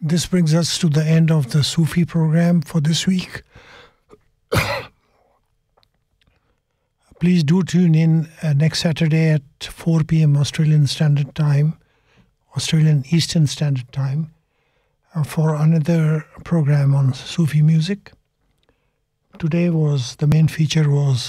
This brings us to the end of the Sufi program for this week. Please do tune in next Saturday at 4 p.m. Australian Standard Time, Australian Eastern Standard Time, for another program on Sufi music. Today the main feature was